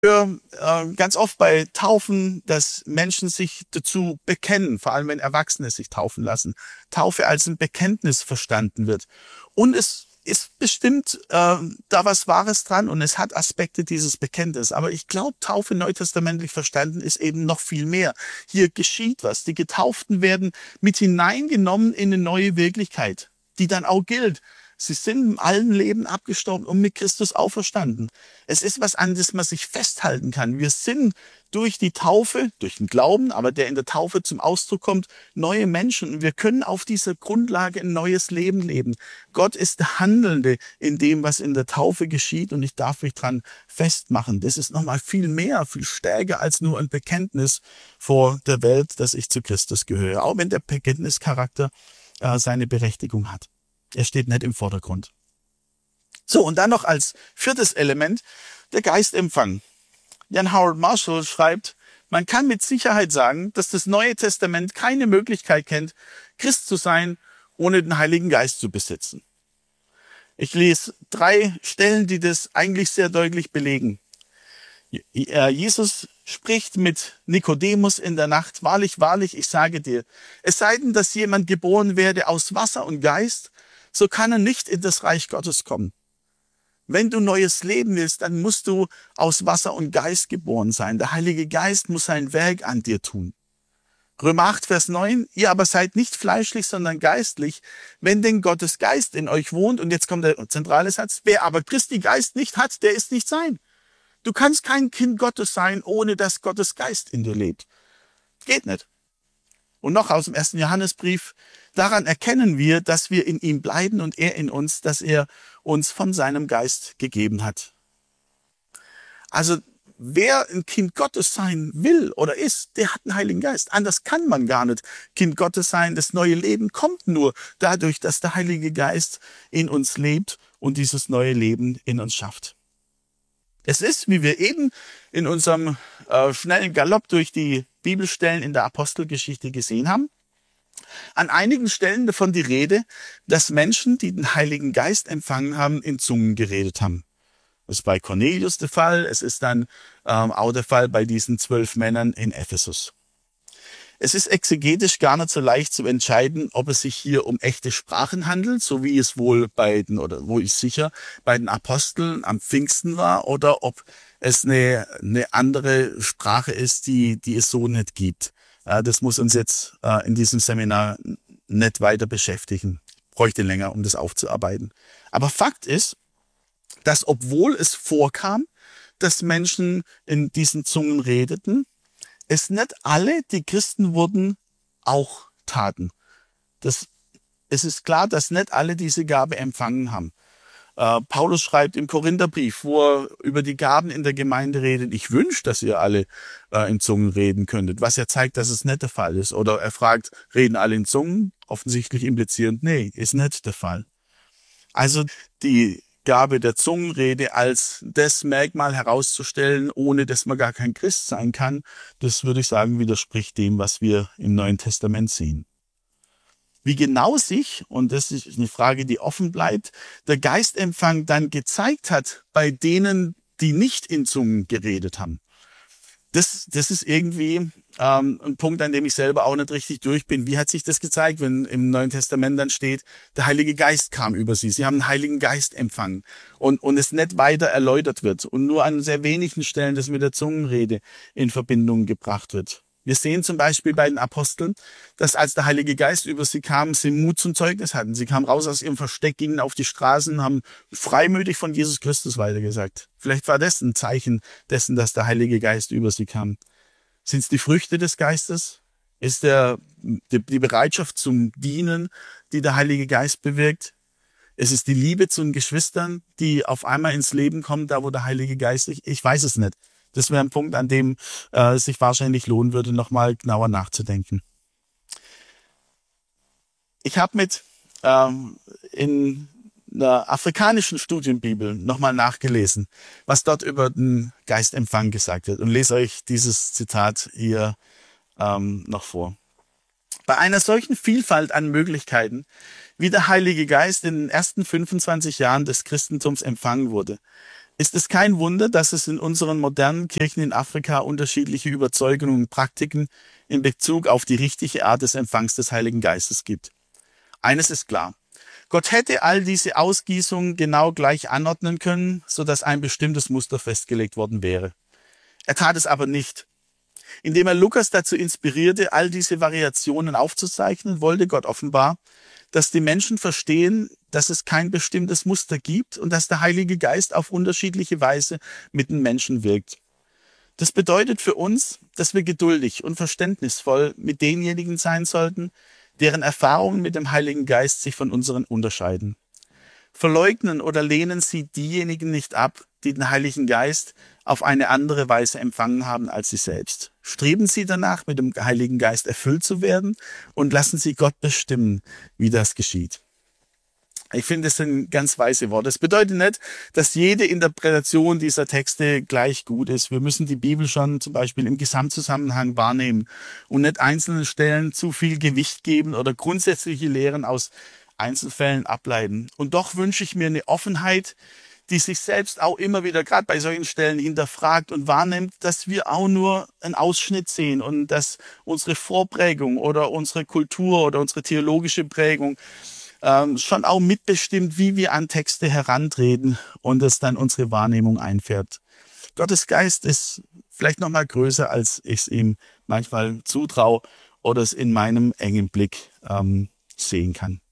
höre ganz oft bei Taufen, dass Menschen sich dazu bekennen, vor allem wenn Erwachsene sich taufen lassen. Taufe als ein Bekenntnis verstanden wird. Und es ist bestimmt da was Wahres dran und es hat Aspekte dieses Bekenntnisses. Aber ich glaube, Taufe neutestamentlich verstanden ist eben noch viel mehr. Hier geschieht was. Die Getauften werden mit hineingenommen in eine neue Wirklichkeit, die dann auch gilt. Sie sind im alten Leben abgestorben und mit Christus auferstanden. Es ist was, an das man sich festhalten kann. Wir sind durch die Taufe, durch den Glauben, aber der in der Taufe zum Ausdruck kommt, neue Menschen. Und wir können auf dieser Grundlage ein neues Leben leben. Gott ist der Handelnde in dem, was in der Taufe geschieht. Und ich darf mich dran festmachen. Das ist nochmal viel mehr, viel stärker als nur ein Bekenntnis vor der Welt, dass ich zu Christus gehöre. Auch wenn der Bekenntnischarakter seine Berechtigung hat. Er steht nicht im Vordergrund. So, und dann noch als viertes Element der Geistempfang. Jan Howard Marshall schreibt, man kann mit Sicherheit sagen, dass das Neue Testament keine Möglichkeit kennt, Christ zu sein, ohne den Heiligen Geist zu besitzen. Ich lese 3 Stellen, die das eigentlich sehr deutlich belegen. Jesus spricht mit Nikodemus in der Nacht, wahrlich, wahrlich, ich sage dir, es sei denn, dass jemand geboren werde aus Wasser und Geist, so kann er nicht in das Reich Gottes kommen. Wenn du neues Leben willst, dann musst du aus Wasser und Geist geboren sein. Der Heilige Geist muss sein Werk an dir tun. Römer 8, Vers 9, ihr aber seid nicht fleischlich, sondern geistlich, wenn denn Gottes Geist in euch wohnt. Und jetzt kommt der zentrale Satz, wer aber Christi Geist nicht hat, der ist nicht sein. Du kannst kein Kind Gottes sein, ohne dass Gottes Geist in dir lebt. Geht nicht. Und noch aus dem 1. Johannesbrief, daran erkennen wir, dass wir in ihm bleiben und er in uns, dass er uns von seinem Geist gegeben hat. Also wer ein Kind Gottes sein will oder ist, der hat einen Heiligen Geist. Anders kann man gar nicht Kind Gottes sein. Das neue Leben kommt nur dadurch, dass der Heilige Geist in uns lebt und dieses neue Leben in uns schafft. Es ist, wie wir eben in unserem schnellen Galopp durch die Bibelstellen in der Apostelgeschichte gesehen haben, an einigen Stellen davon die Rede, dass Menschen, die den Heiligen Geist empfangen haben, in Zungen geredet haben. Das ist bei Cornelius der Fall, es ist dann auch der Fall bei diesen 12 Männern in Ephesus. Es ist exegetisch gar nicht so leicht zu entscheiden, ob es sich hier um echte Sprachen handelt, so wie es wohl bei den Aposteln am Pfingsten war, oder ob es eine andere Sprache ist, die es so nicht gibt. Das muss uns jetzt in diesem Seminar nicht weiter beschäftigen. Bräuchte länger, um das aufzuarbeiten. Aber Fakt ist, dass obwohl es vorkam, dass Menschen in diesen Zungen redeten, es nicht alle, die Christen wurden, auch taten. Es ist klar, dass nicht alle diese Gabe empfangen haben. Paulus schreibt im Korintherbrief, wo er über die Gaben in der Gemeinde redet, ich wünsche, dass ihr alle in Zungen reden könntet, was ja zeigt, dass es nicht der Fall ist. Oder er fragt, reden alle in Zungen? Offensichtlich implizierend, nee, ist nicht der Fall. Also die Gabe der Zungenrede als das Merkmal herauszustellen, ohne dass man gar kein Christ sein kann, das würde ich sagen, widerspricht dem, was wir im Neuen Testament sehen. Wie genau sich, und das ist eine Frage, die offen bleibt, der Geistempfang dann gezeigt hat bei denen, die nicht in Zungen geredet haben. Das ist irgendwie ein Punkt, an dem ich selber auch nicht richtig durch bin. Wie hat sich das gezeigt, wenn im Neuen Testament dann steht, der Heilige Geist kam über sie. Sie haben den Heiligen Geist empfangen und es nicht weiter erläutert wird und nur an sehr wenigen Stellen das mit der Zungenrede in Verbindung gebracht wird. Wir sehen zum Beispiel bei den Aposteln, dass als der Heilige Geist über sie kam, sie Mut zum Zeugnis hatten. Sie kamen raus aus ihrem Versteck, gingen auf die Straßen, haben freimütig von Jesus Christus weitergesagt. Vielleicht war das ein Zeichen dessen, dass der Heilige Geist über sie kam. Sind es die Früchte des Geistes? Ist die Bereitschaft zum Dienen, die der Heilige Geist bewirkt? Ist es die Liebe zu den Geschwistern, die auf einmal ins Leben kommt, da wo der Heilige Geist ist? Ich weiß es nicht. Das wäre ein Punkt, an dem es sich wahrscheinlich lohnen würde, nochmal genauer nachzudenken. Ich habe in einer afrikanischen Studienbibel nochmal nachgelesen, was dort über den Geistempfang gesagt wird und lese euch dieses Zitat hier noch vor. Bei einer solchen Vielfalt an Möglichkeiten, wie der Heilige Geist in den ersten 25 Jahren des Christentums empfangen wurde, ist es kein Wunder, dass es in unseren modernen Kirchen in Afrika unterschiedliche Überzeugungen und Praktiken in Bezug auf die richtige Art des Empfangs des Heiligen Geistes gibt. Eines ist klar. Gott hätte all diese Ausgießungen genau gleich anordnen können, sodass ein bestimmtes Muster festgelegt worden wäre. Er tat es aber nicht. Indem er Lukas dazu inspirierte, all diese Variationen aufzuzeichnen, wollte Gott offenbar, dass die Menschen verstehen, dass es kein bestimmtes Muster gibt und dass der Heilige Geist auf unterschiedliche Weise mit den Menschen wirkt. Das bedeutet für uns, dass wir geduldig und verständnisvoll mit denjenigen sein sollten, deren Erfahrungen mit dem Heiligen Geist sich von unseren unterscheiden. Verleugnen oder lehnen Sie diejenigen nicht ab, die den Heiligen Geist auf eine andere Weise empfangen haben als Sie selbst. Streben Sie danach, mit dem Heiligen Geist erfüllt zu werden und lassen Sie Gott bestimmen, wie das geschieht. Ich finde, das sind ganz weise Worte. Das bedeutet nicht, dass jede Interpretation dieser Texte gleich gut ist. Wir müssen die Bibel schon zum Beispiel im Gesamtzusammenhang wahrnehmen und nicht einzelnen Stellen zu viel Gewicht geben oder grundsätzliche Lehren aus Einzelfällen ableiten. Und doch wünsche ich mir eine Offenheit, die sich selbst auch immer wieder, gerade bei solchen Stellen, hinterfragt und wahrnimmt, dass wir auch nur einen Ausschnitt sehen und dass unsere Vorprägung oder unsere Kultur oder unsere theologische Prägung schon auch mitbestimmt, wie wir an Texte herantreten und es dann unsere Wahrnehmung einfärbt. Gottes Geist ist vielleicht noch mal größer, als ich es ihm manchmal zutraue oder es in meinem engen Blick sehen kann.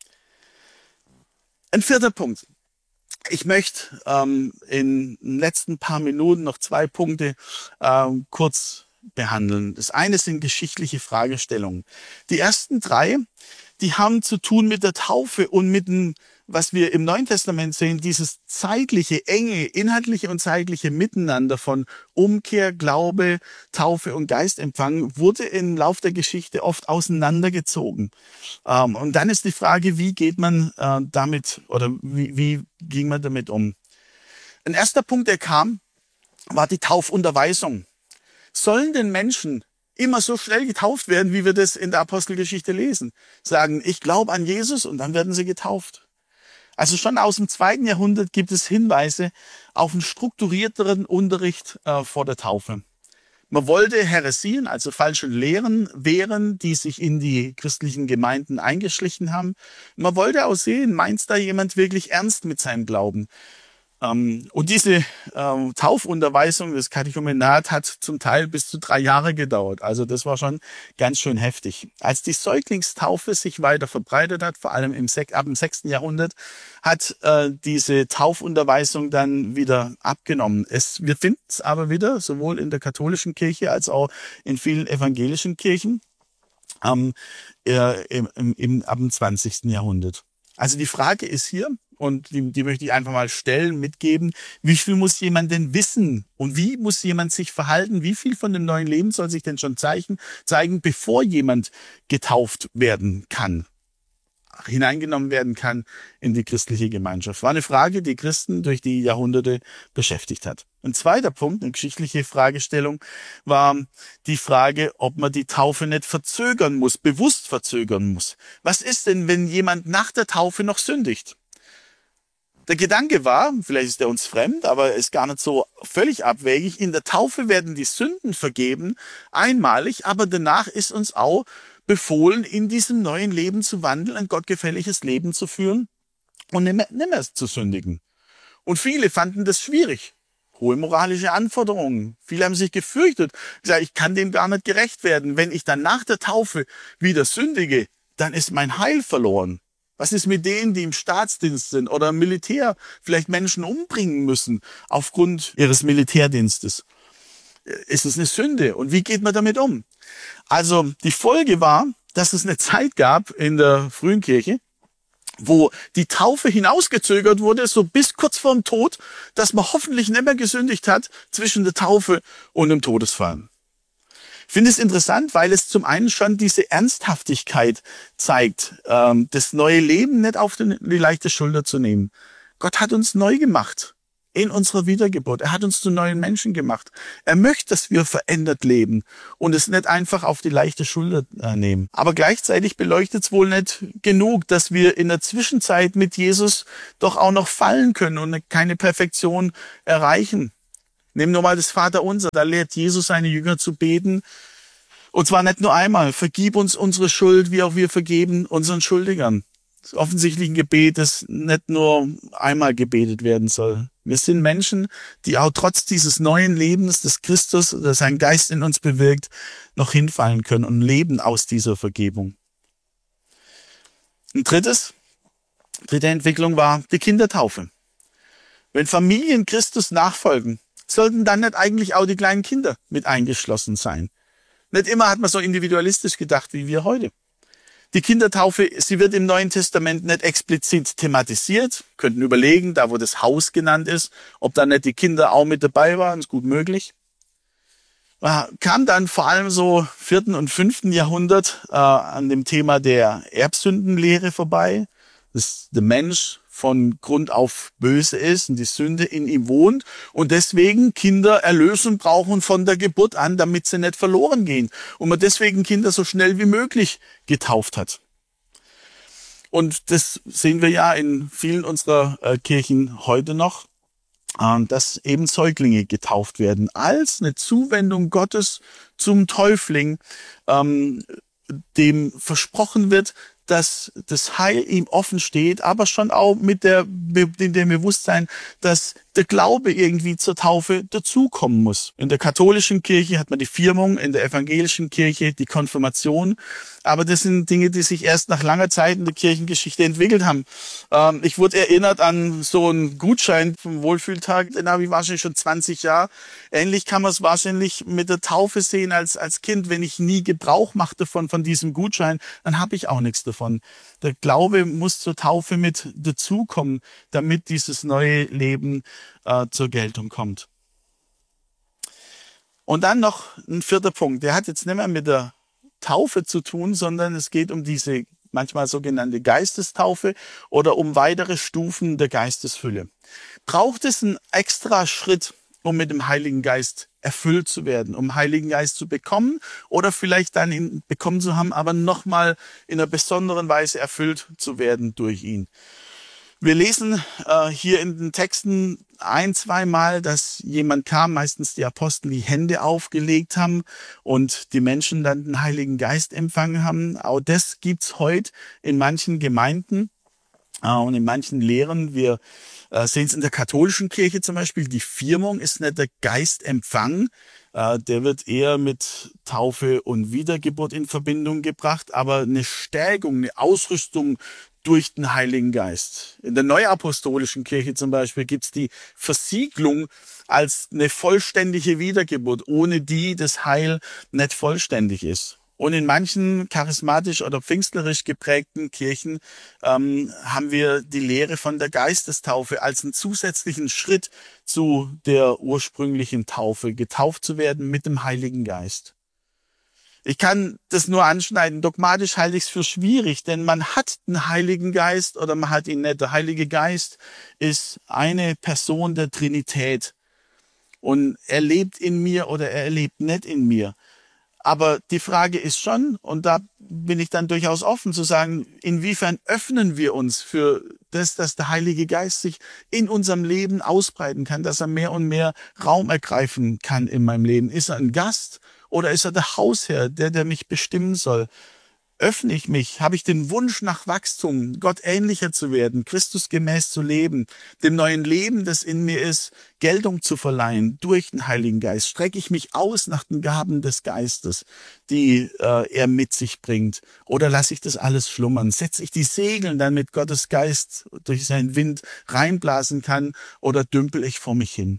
Ein vierter Punkt. Ich möchte in den letzten paar Minuten noch 2 Punkte kurz behandeln. Das eine sind geschichtliche Fragestellungen. Die ersten 3, die haben zu tun mit der Taufe und mit dem, was wir im Neuen Testament sehen, dieses zeitliche, enge, inhaltliche und zeitliche Miteinander von Umkehr, Glaube, Taufe und Geistempfang wurde im Lauf der Geschichte oft auseinandergezogen. Und dann ist die Frage, wie geht man damit oder wie ging man damit um? Ein erster Punkt, der kam, war die Taufunterweisung. Sollen denn Menschen immer so schnell getauft werden, wie wir das in der Apostelgeschichte lesen? Sagen, ich glaube an Jesus und dann werden sie getauft. Also schon aus dem 2. Jahrhundert gibt es Hinweise auf einen strukturierteren Unterricht vor der Taufe. Man wollte Häresien, also falsche Lehren wehren, die sich in die christlichen Gemeinden eingeschlichen haben. Man wollte auch sehen, meint da jemand wirklich ernst mit seinem Glauben? Und diese Taufunterweisung, das Katechumenat, hat zum Teil bis zu 3 Jahre gedauert. Also das war schon ganz schön heftig. Als die Säuglingstaufe sich weiter verbreitet hat, vor allem ab dem 6. Jahrhundert, hat diese Taufunterweisung dann wieder abgenommen. Wir finden es aber wieder, sowohl in der katholischen Kirche als auch in vielen evangelischen Kirchen, ab dem 20. Jahrhundert. Also die Frage ist hier, und die möchte ich einfach mal stellen, mitgeben, wie viel muss jemand denn wissen und wie muss jemand sich verhalten, wie viel von dem neuen Leben soll sich denn schon zeigen, bevor jemand getauft werden kann, hineingenommen werden kann in die christliche Gemeinschaft. War eine Frage, die Christen durch die Jahrhunderte beschäftigt hat. Ein zweiter Punkt, eine geschichtliche Fragestellung, war die Frage, ob man die Taufe nicht verzögern muss, bewusst verzögern muss. Was ist denn, wenn jemand nach der Taufe noch sündigt? Der Gedanke war, vielleicht ist er uns fremd, aber ist gar nicht so völlig abwegig, in der Taufe werden die Sünden vergeben, einmalig, aber danach ist uns auch befohlen, in diesem neuen Leben zu wandeln, ein gottgefälliges Leben zu führen und nicht mehr zu sündigen. Und viele fanden das schwierig. Hohe moralische Anforderungen. Viele haben sich gefürchtet. Gesagt, ich kann dem gar nicht gerecht werden. Wenn ich dann nach der Taufe wieder sündige, dann ist mein Heil verloren. Was ist mit denen, die im Staatsdienst sind oder im Militär vielleicht Menschen umbringen müssen aufgrund ihres Militärdienstes? Ist es eine Sünde? Und wie geht man damit um? Also die Folge war, dass es eine Zeit gab in der frühen Kirche, wo die Taufe hinausgezögert wurde, so bis kurz vorm Tod, dass man hoffentlich nicht mehr gesündigt hat zwischen der Taufe und dem Todesfall. Ich finde es interessant, weil es zum einen schon diese Ernsthaftigkeit zeigt, das neue Leben nicht auf die leichte Schulter zu nehmen. Gott hat uns neu gemacht. in unserer Wiedergeburt. Er hat uns zu neuen Menschen gemacht. Er möchte, dass wir verändert leben und es nicht einfach auf die leichte Schulter nehmen. Aber gleichzeitig beleuchtet es wohl nicht genug, dass wir in der Zwischenzeit mit Jesus doch auch noch fallen können und keine Perfektion erreichen. Nehmen wir mal das Vaterunser. Da lehrt Jesus seine Jünger zu beten. Und zwar nicht nur einmal. Vergib uns unsere Schuld, wie auch wir vergeben unseren Schuldigern. Das ist offensichtlich ein Gebet, das nicht nur einmal gebetet werden soll. Wir sind Menschen, die auch trotz dieses neuen Lebens des Christus, das sein Geist in uns bewirkt, noch hinfallen können und leben aus dieser Vergebung. Ein dritte Entwicklung war die Kindertaufe. Wenn Familien Christus nachfolgen, sollten dann nicht eigentlich auch die kleinen Kinder mit eingeschlossen sein? Nicht immer hat man so individualistisch gedacht wie wir heute. Die Kindertaufe, sie wird im Neuen Testament nicht explizit thematisiert. Könnten überlegen, da wo das Haus genannt ist, ob da nicht die Kinder auch mit dabei waren, ist gut möglich. Kam dann vor allem so 4. und 5. Jahrhundert an dem Thema der Erbsündenlehre vorbei, dass der Mensch von Grund auf böse ist und die Sünde in ihm wohnt und deswegen Kinder Erlösung brauchen von der Geburt an, damit sie nicht verloren gehen und man deswegen Kinder so schnell wie möglich getauft hat. Und das sehen wir ja in vielen unserer Kirchen heute noch, dass eben Säuglinge getauft werden als eine Zuwendung Gottes zum Täufling, dem versprochen wird, dass das Heil ihm offen steht, aber schon auch mit dem Bewusstsein, dass der Glaube irgendwie zur Taufe dazukommen muss. In der katholischen Kirche hat man die Firmung, in der evangelischen Kirche die Konfirmation. Aber das sind Dinge, die sich erst nach langer Zeit in der Kirchengeschichte entwickelt haben. Ich wurde erinnert an so einen Gutschein vom Wohlfühltag, den habe ich wahrscheinlich schon 20 Jahre. Ähnlich kann man es wahrscheinlich mit der Taufe sehen als Kind. Wenn ich nie Gebrauch machte von diesem Gutschein, dann habe ich auch nichts davon. Der Glaube muss zur Taufe mit dazukommen, damit dieses neue Leben zur Geltung kommt. Und dann noch ein 4. Punkt. Der hat jetzt nicht mehr mit der Taufe zu tun, sondern es geht um diese manchmal sogenannte Geistestaufe oder um weitere Stufen der Geistesfülle. Braucht es einen extra Schritt, um mit dem Heiligen Geist erfüllt zu werden, um Heiligen Geist zu bekommen oder vielleicht dann ihn bekommen zu haben, aber nochmal in einer besonderen Weise erfüllt zu werden durch ihn? Wir lesen hier in den Texten 1-2 Mal, dass jemand kam, meistens die Apostel, die Hände aufgelegt haben und die Menschen dann den Heiligen Geist empfangen haben. Auch das gibt's heute in manchen Gemeinden und in manchen Lehren. Wir sehen es in der katholischen Kirche zum Beispiel. Die Firmung ist nicht der Geistempfang. Der wird eher mit Taufe und Wiedergeburt in Verbindung gebracht, aber eine Stärkung, eine Ausrüstung durch den Heiligen Geist. In der neuapostolischen Kirche zum Beispiel gibt's die Versiegelung als eine vollständige Wiedergeburt, ohne die das Heil nicht vollständig ist. Und in manchen charismatisch oder pfingstlerisch geprägten Kirchen haben wir die Lehre von der Geistestaufe als einen zusätzlichen Schritt zu der ursprünglichen Taufe, getauft zu werden mit dem Heiligen Geist. Ich kann das nur anschneiden. Dogmatisch halte ich es für schwierig, denn man hat den Heiligen Geist oder man hat ihn nicht. Der Heilige Geist ist eine Person der Trinität und er lebt in mir oder er lebt nicht in mir. Aber die Frage ist schon, und da bin ich dann durchaus offen zu sagen, inwiefern öffnen wir uns für das, dass der Heilige Geist sich in unserem Leben ausbreiten kann, dass er mehr und mehr Raum ergreifen kann in meinem Leben. Ist er ein Gast oder ist er der Hausherr, der mich bestimmen soll? Öffne ich mich? Habe ich den Wunsch nach Wachstum, Gott ähnlicher zu werden, Christus gemäß zu leben, dem neuen Leben, das in mir ist, Geltung zu verleihen durch den Heiligen Geist? Strecke ich mich aus nach den Gaben des Geistes, die er mit sich bringt? Oder lasse ich das alles schlummern? Setze ich die Segel, damit Gottes Geist durch seinen Wind reinblasen kann? Oder dümpel ich vor mich hin?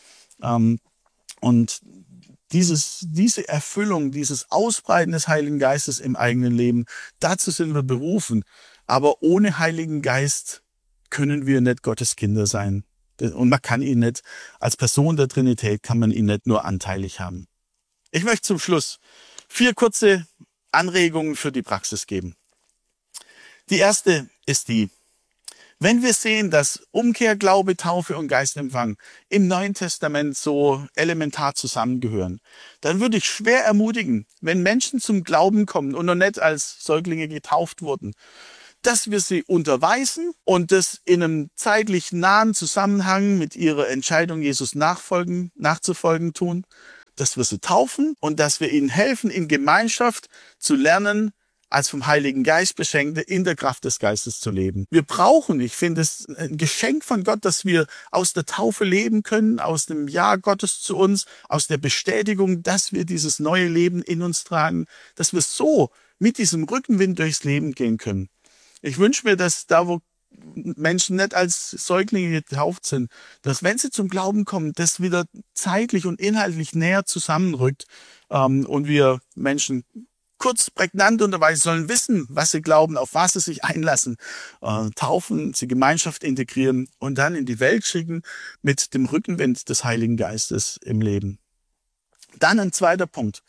Und diese Erfüllung, dieses Ausbreiten des Heiligen Geistes im eigenen Leben, dazu sind wir berufen. Aber ohne Heiligen Geist können wir nicht Gottes Kinder sein. Und man kann ihn nicht, als Person der Trinität kann man ihn nicht nur anteilig haben. Ich möchte zum Schluss 4 kurze Anregungen für die Praxis geben. Die erste ist die: Wenn wir sehen, dass Umkehr, Glaube, Taufe und Geistempfang im Neuen Testament so elementar zusammengehören, dann würde ich schwer ermutigen, wenn Menschen zum Glauben kommen und noch nicht als Säuglinge getauft wurden, dass wir sie unterweisen und das in einem zeitlich nahen Zusammenhang mit ihrer Entscheidung, Jesus nachzufolgen tun, dass wir sie taufen und dass wir ihnen helfen, in Gemeinschaft zu lernen, als vom Heiligen Geist Beschenkte in der Kraft des Geistes zu leben. Wir brauchen, ich finde es ein Geschenk von Gott, dass wir aus der Taufe leben können, aus dem Ja Gottes zu uns, aus der Bestätigung, dass wir dieses neue Leben in uns tragen, dass wir so mit diesem Rückenwind durchs Leben gehen können. Ich wünsche mir, dass da, wo Menschen nicht als Säuglinge getauft sind, dass wenn sie zum Glauben kommen, das wieder zeitlich und inhaltlich näher zusammenrückt und wir Menschen kurz prägnant unterweisen sollen, wissen, was sie glauben, auf was sie sich einlassen, taufen, sie Gemeinschaft integrieren und dann in die Welt schicken mit dem Rückenwind des Heiligen Geistes im Leben. Dann ein zweiter Punkt.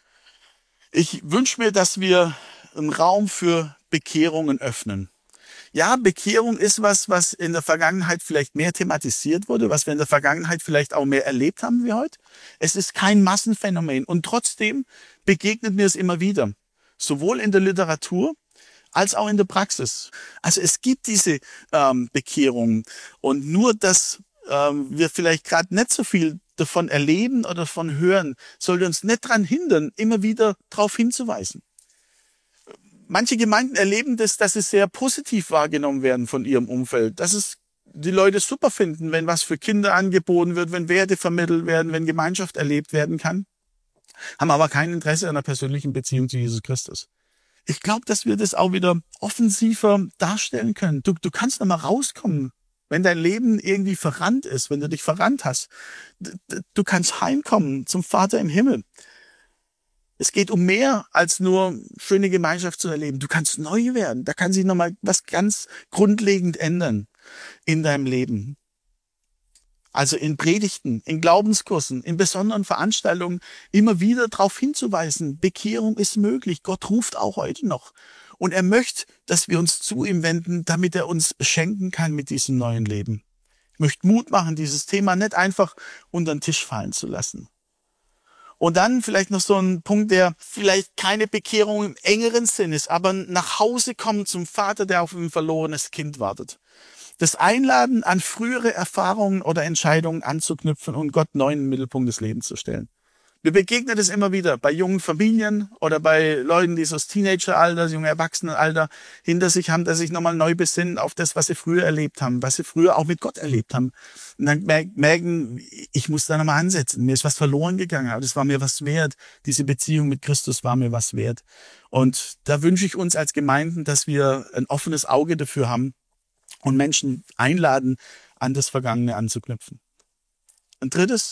Ich wünsche mir, dass wir einen Raum für Bekehrungen öffnen. Ja, Bekehrung ist was in der Vergangenheit vielleicht mehr thematisiert wurde, was wir in der Vergangenheit vielleicht auch mehr erlebt haben wie heute. Es ist kein Massenphänomen und trotzdem begegnet mir es immer wieder. Sowohl in der Literatur als auch in der Praxis. Also es gibt diese Bekehrungen und nur, dass wir vielleicht gerade nicht so viel davon erleben oder davon hören, sollte uns nicht daran hindern, immer wieder darauf hinzuweisen. Manche Gemeinden erleben das, dass sie sehr positiv wahrgenommen werden von ihrem Umfeld, dass es die Leute super finden, wenn was für Kinder angeboten wird, wenn Werte vermittelt werden, wenn Gemeinschaft erlebt werden kann, haben aber kein Interesse an einer persönlichen Beziehung zu Jesus Christus. Ich glaube, dass wir das auch wieder offensiver darstellen können. Du kannst noch mal rauskommen, wenn dein Leben irgendwie verrannt ist, wenn du dich verrannt hast. Du kannst heimkommen zum Vater im Himmel. Es geht um mehr als nur schöne Gemeinschaft zu erleben. Du kannst neu werden. Da kann sich nochmal was ganz grundlegend ändern in deinem Leben. Also in Predigten, in Glaubenskursen, in besonderen Veranstaltungen immer wieder darauf hinzuweisen, Bekehrung ist möglich. Gott ruft auch heute noch. Und er möchte, dass wir uns zu ihm wenden, damit er uns beschenken kann mit diesem neuen Leben. Ich möchte Mut machen, dieses Thema nicht einfach unter den Tisch fallen zu lassen. Und dann vielleicht noch so ein Punkt, der vielleicht keine Bekehrung im engeren Sinn ist, aber nach Hause kommen zum Vater, der auf ein verlorenes Kind wartet. Das Einladen, an frühere Erfahrungen oder Entscheidungen anzuknüpfen und Gott neu in den Mittelpunkt des Lebens zu stellen. Mir begegnet es immer wieder bei jungen Familien oder bei Leuten, die so das Teenageralter, das junge Erwachsenenalter hinter sich haben, dass sich nochmal neu besinnen auf das, was sie früher erlebt haben, was sie früher auch mit Gott erlebt haben. Und dann merken, ich muss da nochmal ansetzen. Mir ist was verloren gegangen, aber das war mir was wert. Diese Beziehung mit Christus war mir was wert. Und da wünsche ich uns als Gemeinden, dass wir ein offenes Auge dafür haben und Menschen einladen, an das Vergangene anzuknüpfen. Ein drittes,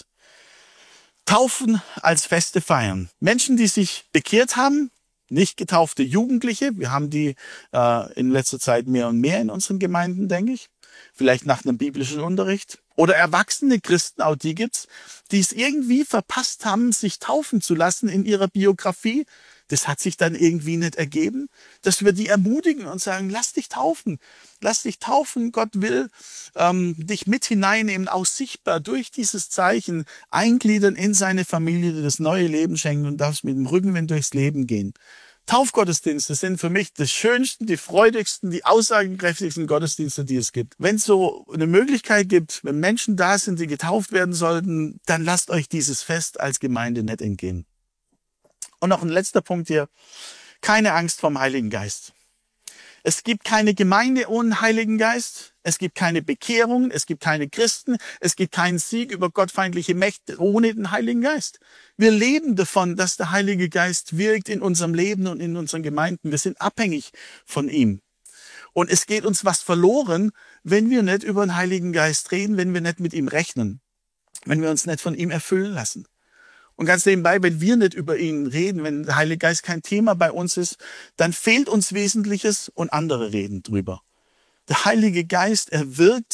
Taufen als Feste feiern. Menschen, die sich bekehrt haben, nicht getaufte Jugendliche, wir haben die in letzter Zeit mehr und mehr in unseren Gemeinden, denke ich, vielleicht nach einem biblischen Unterricht. Oder erwachsene Christen, auch die gibt's, die es irgendwie verpasst haben, sich taufen zu lassen in ihrer Biografie. Das hat sich dann irgendwie nicht ergeben, dass wir die ermutigen und sagen, lass dich taufen. Lass dich taufen. Gott will dich mit hineinnehmen, auch sichtbar durch dieses Zeichen eingliedern in seine Familie, dir das neue Leben schenken und darfst mit dem Rückenwind durchs Leben gehen. Taufgottesdienste sind für mich die schönsten, die freudigsten, die aussagenkräftigsten Gottesdienste, die es gibt. Wenn es so eine Möglichkeit gibt, wenn Menschen da sind, die getauft werden sollten, dann lasst euch dieses Fest als Gemeinde nicht entgehen. Und noch ein letzter Punkt hier. Keine Angst vorm Heiligen Geist. Es gibt keine Gemeinde ohne Heiligen Geist. Es gibt keine Bekehrung. Es gibt keine Christen. Es gibt keinen Sieg über gottfeindliche Mächte ohne den Heiligen Geist. Wir leben davon, dass der Heilige Geist wirkt in unserem Leben und in unseren Gemeinden. Wir sind abhängig von ihm. Und es geht uns was verloren, wenn wir nicht über den Heiligen Geist reden, wenn wir nicht mit ihm rechnen, wenn wir uns nicht von ihm erfüllen lassen. Und ganz nebenbei, wenn wir nicht über ihn reden, wenn der Heilige Geist kein Thema bei uns ist, dann fehlt uns Wesentliches und andere reden drüber. Der Heilige Geist, er wirkt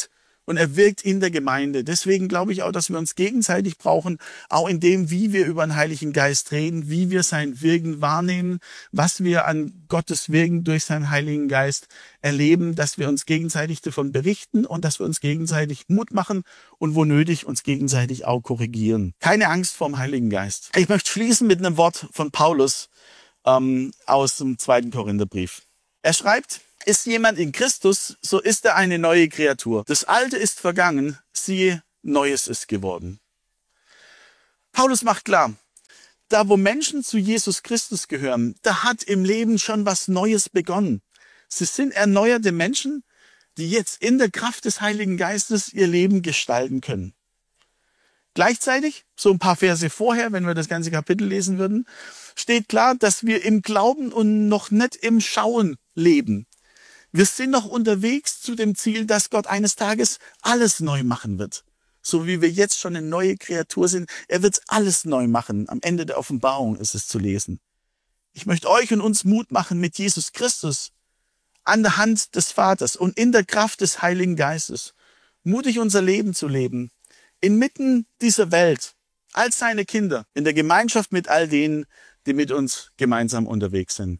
Und er wirkt in der Gemeinde. Deswegen glaube ich auch, dass wir uns gegenseitig brauchen, auch in dem, wie wir über den Heiligen Geist reden, wie wir sein Wirken wahrnehmen, was wir an Gottes Wirken durch seinen Heiligen Geist erleben, dass wir uns gegenseitig davon berichten und dass wir uns gegenseitig Mut machen und wo nötig uns gegenseitig auch korrigieren. Keine Angst vorm Heiligen Geist. Ich möchte schließen mit einem Wort von Paulus aus dem 2. Korintherbrief. Er schreibt: Ist jemand in Christus, so ist er eine neue Kreatur. Das Alte ist vergangen, siehe, Neues ist geworden. Paulus macht klar, da wo Menschen zu Jesus Christus gehören, da hat im Leben schon was Neues begonnen. Sie sind erneuerte Menschen, die jetzt in der Kraft des Heiligen Geistes ihr Leben gestalten können. Gleichzeitig, so ein paar Verse vorher, wenn wir das ganze Kapitel lesen würden, steht klar, dass wir im Glauben und noch nicht im Schauen leben. Wir sind noch unterwegs zu dem Ziel, dass Gott eines Tages alles neu machen wird. So wie wir jetzt schon eine neue Kreatur sind, er wird alles neu machen. Am Ende der Offenbarung ist es zu lesen. Ich möchte euch und uns Mut machen, mit Jesus Christus an der Hand des Vaters und in der Kraft des Heiligen Geistes mutig unser Leben zu leben, inmitten dieser Welt, als seine Kinder, in der Gemeinschaft mit all denen, die mit uns gemeinsam unterwegs sind.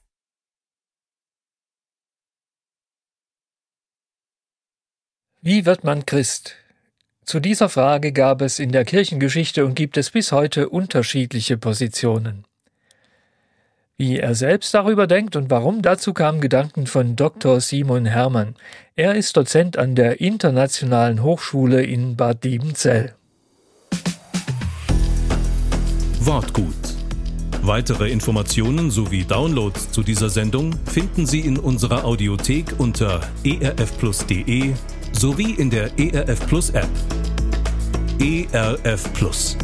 Wie wird man Christ? Zu dieser Frage gab es in der Kirchengeschichte und gibt es bis heute unterschiedliche Positionen. Wie er selbst darüber denkt und warum, dazu kamen Gedanken von Dr. Simon Hermann. Er ist Dozent an der Internationalen Hochschule in Bad Liebenzell. Wortgut. Weitere Informationen sowie Downloads zu dieser Sendung finden Sie in unserer Audiothek unter erfplus.de sowie in der ERF Plus App. ERF Plus.